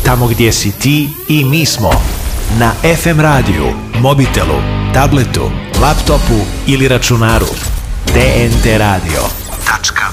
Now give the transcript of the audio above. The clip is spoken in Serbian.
Tamo gdje si ti i mi smo. Na FM radiju, mobitelu, tabletu, laptopu ili računaru. TNT Radio.